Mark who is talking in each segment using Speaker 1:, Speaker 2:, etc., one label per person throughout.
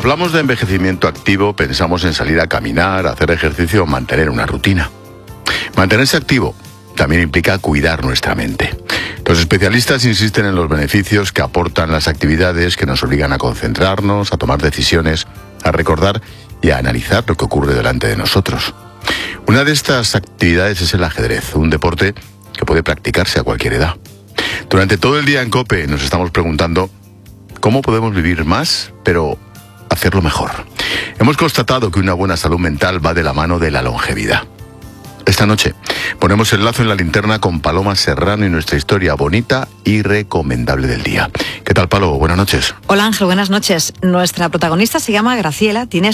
Speaker 1: hablamos de envejecimiento activo, pensamos en salir a caminar, hacer ejercicio o mantener una rutina. Mantenerse activo también implica cuidar nuestra mente. Los especialistas insisten en los beneficios que aportan las actividades que nos obligan a concentrarnos, a tomar decisiones, a recordar y a analizar lo que ocurre delante de nosotros. Una de estas actividades es el ajedrez, un deporte que puede practicarse a cualquier edad. Durante todo el día en COPE nos estamos preguntando cómo podemos vivir más, pero hacerlo mejor. Hemos constatado que una buena salud mental va de la mano de la longevidad. Esta noche ponemos el lazo en la linterna con Paloma Serrano y nuestra historia bonita y recomendable del día. ¿Qué tal, Palo? Buenas noches.
Speaker 2: Hola, Ángel, buenas noches. Nuestra protagonista se llama Graciela, tiene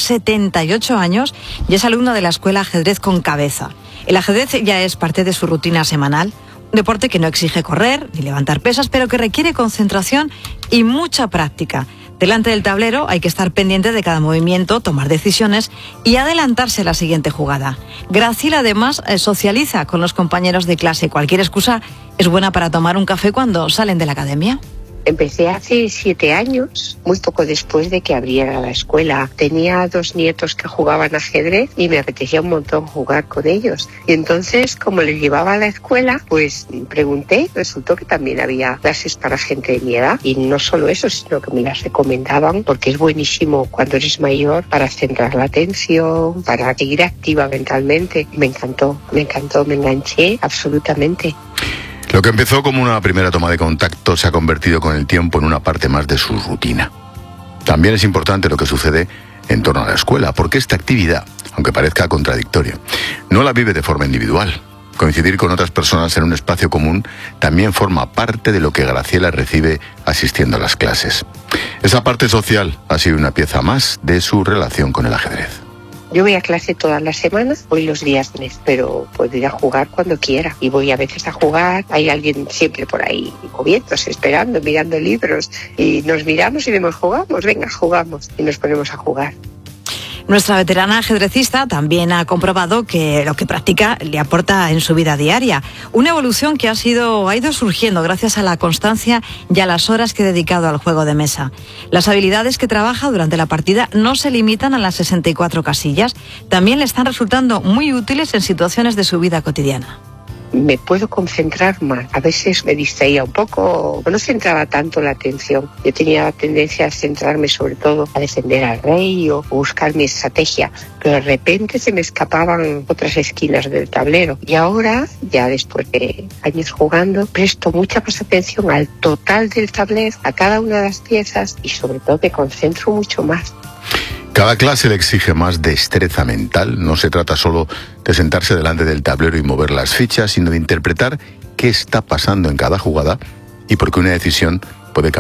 Speaker 2: 78 años y es alumna de la escuela Ajedrez con Cabeza. El ajedrez ya es parte de su rutina semanal, un deporte que no exige correr ni levantar pesas, pero que requiere concentración y mucha práctica. Delante del tablero hay que estar pendiente de cada movimiento, tomar decisiones y adelantarse a la siguiente jugada. Graciela además socializa con los compañeros de clase. Cualquier excusa es buena para tomar un café cuando salen de la academia.
Speaker 3: Empecé hace 7 años, muy poco después de que abriera la escuela. Tenía 2 nietos que jugaban ajedrez y me apetecía un montón jugar con ellos. Y entonces, como les llevaba a la escuela, pues pregunté. Resultó que también había clases para gente de mi edad. Y no solo eso, sino que me las recomendaban porque es buenísimo cuando eres mayor para centrar la atención, para seguir activa mentalmente. Me encantó, me enganché absolutamente.
Speaker 1: Lo que empezó como una primera toma de contacto se ha convertido con el tiempo en una parte más de su rutina. También es importante lo que sucede en torno a la escuela, porque esta actividad, aunque parezca contradictoria, no la vive de forma individual. Coincidir con otras personas en un espacio común también forma parte de lo que Graciela recibe asistiendo a las clases. Esa parte social ha sido una pieza más de su relación con el ajedrez.
Speaker 3: Yo voy a clase todas las semanas, voy los viernes, pero puedo ir a jugar cuando quiera. Y voy a veces a jugar, hay alguien siempre por ahí moviéndose, esperando, mirando libros. Y nos miramos y vemos, jugamos, venga, jugamos. Y nos ponemos a jugar.
Speaker 2: Nuestra veterana ajedrecista también ha comprobado que lo que practica le aporta en su vida diaria. Una evolución que ha ido surgiendo gracias a la constancia y a las horas que ha dedicado al juego de mesa. Las habilidades que trabaja durante la partida no se limitan a las 64 casillas, también le están resultando muy útiles en situaciones de su vida cotidiana.
Speaker 3: Me puedo concentrar más. A veces me distraía un poco, no centraba tanto la atención. Yo tenía tendencia a centrarme sobre todo a defender al rey o buscar mi estrategia, pero de repente se me escapaban otras esquinas del tablero. Y ahora, ya después de años jugando, presto mucha más atención al total del tablero, a cada una de las piezas y sobre todo me concentro mucho más.
Speaker 1: Cada clase le exige más destreza mental. No se trata solo de sentarse delante del tablero y mover las fichas, sino de interpretar qué está pasando en cada jugada y por qué una decisión puede cambiar